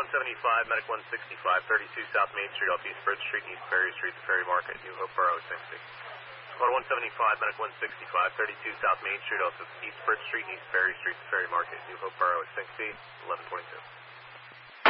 175, Medic 165, 32 South Main Street off East Bridge Street, East Ferry Street, the Ferry Market, New Hope Borough, 60. Squad 175, Medic 165, 32 South Main Street off East Bridge Street, East Ferry Street, the Ferry Market, New Hope Borough, 60, 1122.